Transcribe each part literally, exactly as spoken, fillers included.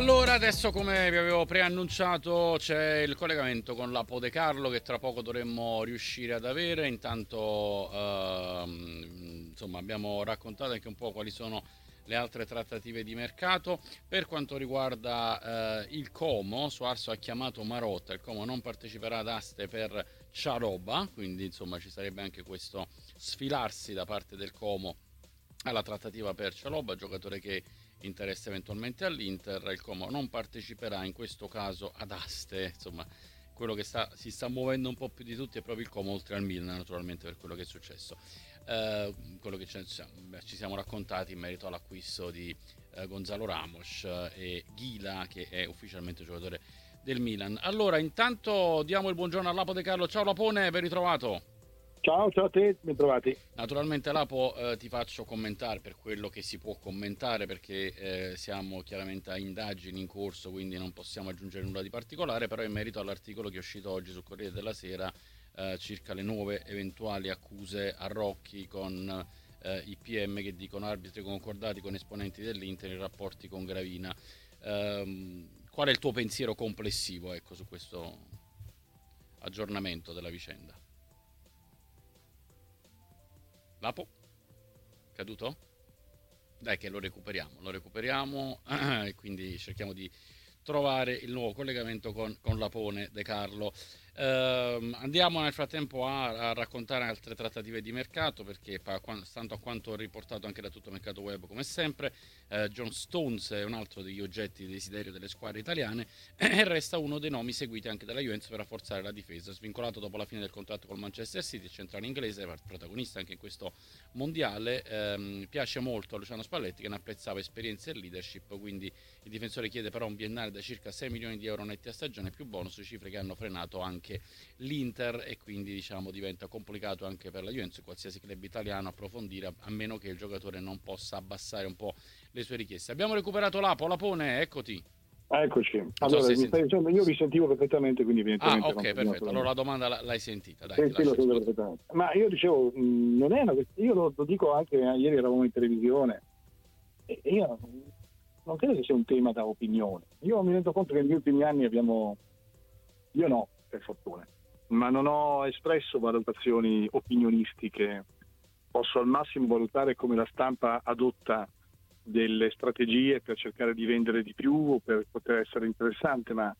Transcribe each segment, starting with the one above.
Allora, adesso come vi avevo preannunciato c'è il collegamento con Lapo De Carlo che tra poco dovremmo riuscire ad avere. Intanto ehm, insomma abbiamo raccontato anche un po' quali sono le altre trattative di mercato. Per quanto riguarda eh, il Como, Suarso ha chiamato Marotta, il Como non parteciperà ad aste per Ciaroba, quindi insomma ci sarebbe anche questo sfilarsi da parte del Como alla trattativa per Cialobba, giocatore che interessa eventualmente all'Inter. Il Como non parteciperà in questo caso ad aste, insomma quello che sta, si sta muovendo un po' più di tutti è proprio il Como, oltre al Milan naturalmente per quello che è successo, eh, quello che ci, ci siamo raccontati in merito all'acquisto di eh, Gonzalo Ramos eh, e Ghila, che è ufficialmente giocatore del Milan. Allora intanto diamo il buongiorno a Lapo De Carlo. Ciao Lapone, ben ritrovato. Ciao, ciao a te, ben trovati. Naturalmente Lapo, eh, ti faccio commentare per quello che si può commentare, perché eh, siamo chiaramente a indagini in corso, quindi non possiamo aggiungere nulla di particolare, però in merito all'articolo che è uscito oggi sul Corriere della Sera eh, circa le nuove eventuali accuse a Rocchi con eh, i P M che dicono arbitri concordati con esponenti dell'Inter in rapporti con Gravina. Ehm, qual è il tuo pensiero complessivo, ecco, su questo aggiornamento della vicenda? Lapo? Caduto? Dai che lo recuperiamo, lo recuperiamo e quindi cerchiamo di trovare il nuovo collegamento con, con Lapone De Carlo. Ehm, andiamo nel frattempo a, a raccontare altre trattative di mercato, perché stando a quanto riportato anche da Tutto Mercato Web come sempre, eh, John Stones è un altro degli oggetti di desiderio delle squadre italiane e resta uno dei nomi seguiti anche dalla Juventus per rafforzare la difesa. Svincolato dopo la fine del contratto col Manchester City, il centrale inglese, protagonista anche in questo mondiale, ehm, piace molto a Luciano Spalletti, che ne apprezzava esperienza e leadership, quindi il difensore chiede però un biennale da circa sei milioni di euro netti a stagione più bonus, cifre che hanno frenato anche l'Inter, e quindi diciamo diventa complicato anche per la Juventus e qualsiasi club italiano approfondire, a meno che il giocatore non possa abbassare un po' le sue richieste. Abbiamo recuperato Lapo. Lapone, eccoti. Eccoci. Allora, so mi stai dicendo, io vi sentivo perfettamente, quindi evidentemente ah ok, perfetto, allora la domanda l'hai sentita, dai. Sì, sì, lo sento perfettamente. Ma io dicevo, mh, non è una questione, io lo, lo dico anche, eh, ieri eravamo in televisione e, e io non credo che sia un tema da opinione. Io mi rendo conto che negli ultimi anni abbiamo, io no, per fortuna, ma non ho espresso valutazioni opinionistiche. Posso al massimo valutare come la stampa adotta delle strategie per cercare di vendere di più o per poter essere interessante, ma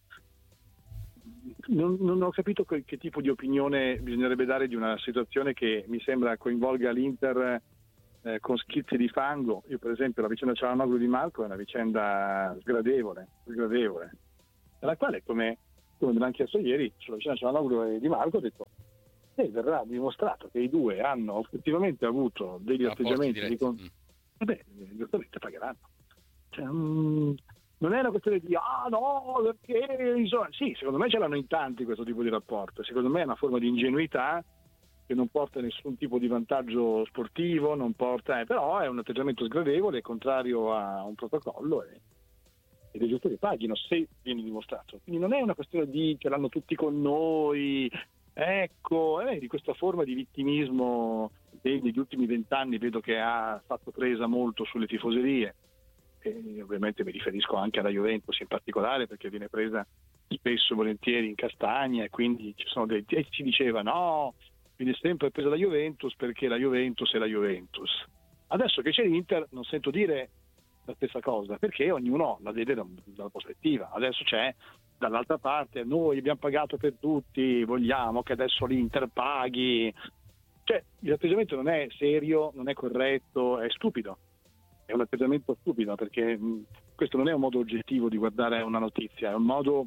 non, non ho capito che, che tipo di opinione bisognerebbe dare di una situazione che mi sembra coinvolga l'Inter eh, con schizzi di fango. Io per esempio la vicenda Cialanoglu di Marco è una vicenda sgradevole, sgradevole, nella quale, come, come me l'hanno chiesto ieri sulla vicenda Cialanoglu e di Marco, ho detto e verrà dimostrato che i due hanno effettivamente avuto degli Rapporti atteggiamenti di con... mm. e beh, giustamente pagheranno. Cioè, um, non è una questione di ah no, perché insomma, sì, secondo me ce l'hanno in tanti questo tipo di rapporto, secondo me è una forma di ingenuità che non porta a nessun tipo di vantaggio sportivo, non porta, eh, però è un atteggiamento sgradevole, contrario a un protocollo e, ed è giusto che paghino se viene dimostrato. Quindi non è una questione di ce l'hanno tutti con noi, ecco, eh, di questa forma di vittimismo che negli ultimi vent'anni vedo che ha fatto presa molto sulle tifoserie. E ovviamente mi riferisco anche alla Juventus in particolare, perché viene presa spesso e volentieri in castagna, e quindi ci sono dei, e si diceva no, viene sempre presa la Juventus perché la Juventus è la Juventus. Adesso che c'è l'Inter non sento dire la stessa cosa, perché ognuno la vede da, dalla prospettiva. Adesso c'è dall'altra parte, noi abbiamo pagato per tutti, vogliamo che adesso l'Inter paghi. Cioè l'atteggiamento non è serio, non è corretto, è stupido. È un atteggiamento stupido, perché mh, questo non è un modo oggettivo di guardare una notizia, è un modo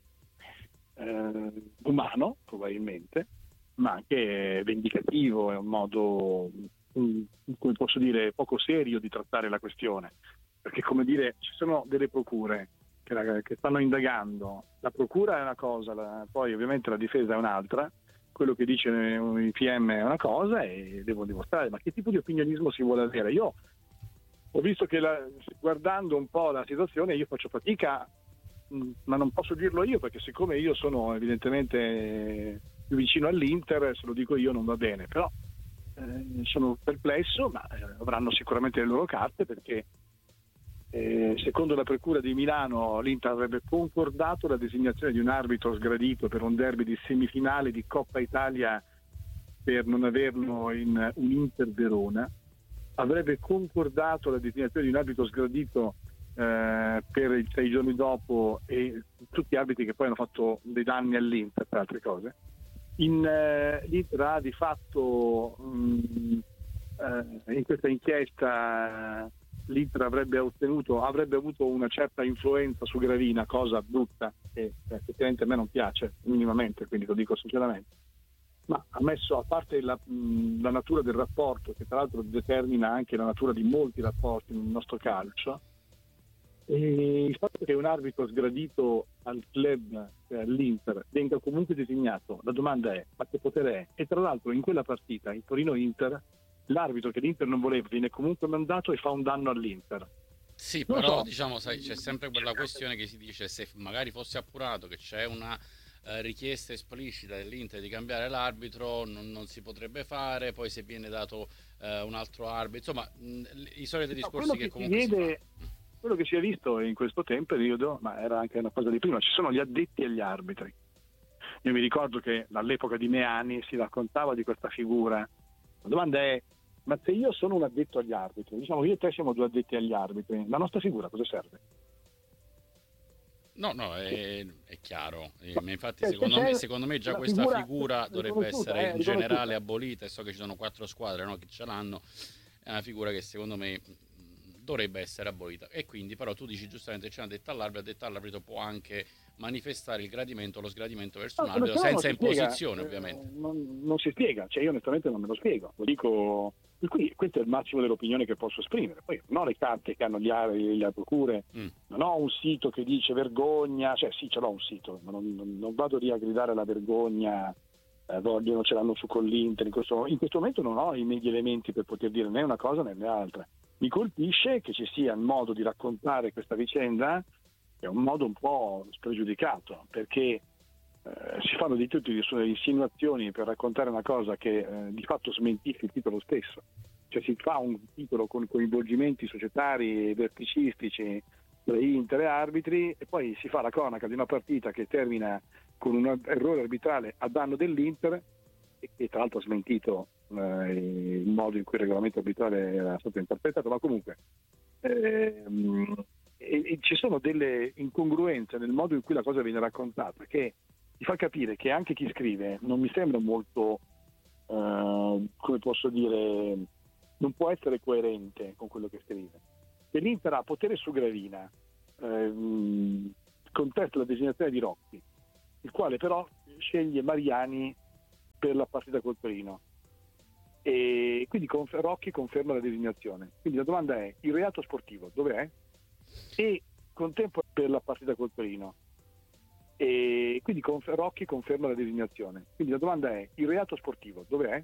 eh, umano probabilmente, ma anche vendicativo, è un modo, mh, come posso dire, poco serio di trattare la questione, perché come dire, ci sono delle procure che, la, che stanno indagando, la procura è una cosa, la, poi ovviamente la difesa è un'altra, quello che dice i P M è una cosa e devo dimostrare, ma che tipo di opinionismo si vuole avere? Io ho visto che la, guardando un po' la situazione io faccio fatica, mh, ma non posso dirlo io, perché siccome io sono evidentemente più vicino all'Inter, se lo dico io non va bene, però eh, sono perplesso, ma eh, avranno sicuramente le loro carte, perché Eh, secondo la Procura di Milano l'Inter avrebbe concordato la designazione di un arbitro sgradito per un derby di semifinale di Coppa Italia per non averlo in un Inter Verona, avrebbe concordato la designazione di un arbitro sgradito eh, per i sei giorni dopo, e tutti arbitri che poi hanno fatto dei danni all'Inter per altre cose. In, eh, L'Inter ha di fatto mh, eh, in questa inchiesta l'Inter avrebbe ottenuto, avrebbe avuto una certa influenza su Gravina, cosa brutta che effettivamente a me non piace minimamente, quindi lo dico sinceramente. Ma ammesso, a parte la, la natura del rapporto, che tra l'altro determina anche la natura di molti rapporti nel nostro calcio, e il fatto che un arbitro sgradito al club, cioè all'Inter, venga comunque designato, la domanda è: ma che potere è? E tra l'altro in quella partita, in Torino-Inter, l'arbitro che l'Inter non voleva viene comunque mandato e fa un danno all'Inter. Sì, Non lo però so. diciamo, sai, c'è sempre quella questione che si dice, se magari fosse appurato che c'è una eh, richiesta esplicita dell'Inter di cambiare l'arbitro, non, non si potrebbe fare, poi se viene dato eh, un altro arbitro, insomma, mh, i soliti No, discorsi quello che che si comunque si vede, fanno. quello che si è visto in questo tempo, periodo, ma era anche una cosa di prima, ci sono gli addetti agli arbitri. Io mi ricordo che all'epoca di Meani si raccontava di questa figura. La domanda è: ma se io sono un addetto agli arbitri, diciamo io e te siamo due addetti agli arbitri, la nostra figura cosa serve? No, no, è, è chiaro. Eh, ma infatti Cioè, se secondo me, c'è secondo me già una questa figura figura dovrebbe riconosciuta, essere eh, in generale riconosciuta. abolita, e so che ci sono quattro squadre, no, che ce l'hanno, è una figura che secondo me mh, dovrebbe essere abolita. E quindi però tu dici giustamente, c'è una detta all'arbitro, detta all'arbitro può anche manifestare il gradimento o lo sgradimento verso No, un come arbitro se no non senza si spiega, imposizione, eh, ovviamente. non, non si spiega, cioè io onestamente non me lo spiego, lo dico, per cui questo è il massimo dell'opinione che posso esprimere. Poi non ho le carte che hanno gli ari, le procure, Mm. non ho un sito che dice vergogna, cioè sì, ce l'ho un sito, ma non, non, non vado lì a gridare la vergogna, eh, vogliono, ce l'hanno su con l'Inter, in questo, in questo momento non ho i media elementi per poter dire né una cosa né l'altra. Mi colpisce che ci sia il modo di raccontare questa vicenda, è un modo un po' spregiudicato, perché eh, si fanno di tutte le insinuazioni per raccontare una cosa che eh, di fatto smentisce il titolo stesso. Cioè si fa un titolo con coinvolgimenti societari e verticistici tra Inter e arbitri, e poi si fa la cronaca di una partita che termina con un errore arbitrale a danno dell'Inter, e che tra l'altro ha smentito eh, il modo in cui il regolamento arbitrale era stato interpretato, ma comunque ehm, e, e ci sono delle incongruenze nel modo in cui la cosa viene raccontata, che ti fa capire che anche chi scrive non mi sembra molto, eh, come posso dire, non può essere coerente con quello che scrive. Se l'Inter ha potere su Gravina, ehm, contesta la designazione di Rocchi, il quale però sceglie Mariani per la partita col Torino, e quindi conf- Rocchi conferma la designazione. Quindi la domanda è: il reato sportivo dov'è? E contempla per la partita col Torino, e quindi conf- Rocchi conferma la designazione. Quindi la domanda è: il reato sportivo dov'è?